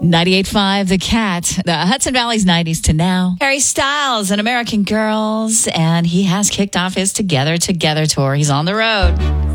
98.5 The Cat, the Hudson Valley's 90s to now. Harry Styles and American Girls, and he has kicked off his Together tour. He's on the road.